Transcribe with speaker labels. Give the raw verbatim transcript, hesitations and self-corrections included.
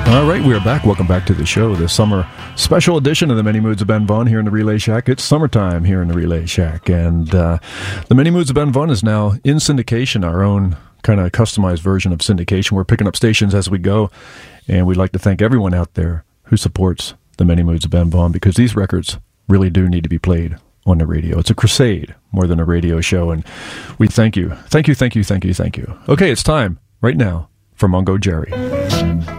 Speaker 1: All right, we are back. Welcome back to the show, the summer special edition of the Many Moods of Ben Vaughn here in the Relay Shack. It's summertime here in the Relay Shack, and uh, the Many Moods of Ben Vaughn is now in syndication, our own kind of customized version of syndication. We're picking up stations as we go, and we'd like to thank everyone out there who supports the Many Moods of Ben Vaughn, because these records really do need to be played on the radio. It's a crusade more than a radio show, and we thank you. Thank you, thank you, thank you, thank you. Okay, it's time right now for Mungo Jerry.